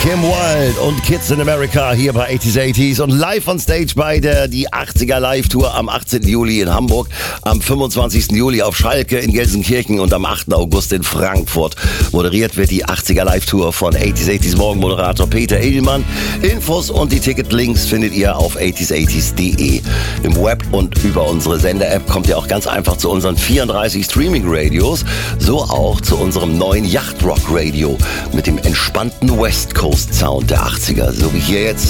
Kim Wilde und Kids in America hier bei 80s und live on stage bei die 80er Live-Tour am 18. Juli in Hamburg, am 25. Juli auf Schalke in Gelsenkirchen und am 8. August in Frankfurt. Moderiert wird die 80er Live-Tour von 80s Morgenmoderator Peter Edelmann. Infos und die Ticketlinks findet ihr auf 80s.de. Im Web und über unsere Sender-App kommt ihr auch ganz einfach zu unseren 34 Streaming-Radios, so auch zu unserem neuen Yachtrock-Radio mit dem entspannten West Coast Sound der 80er, so wie hier jetzt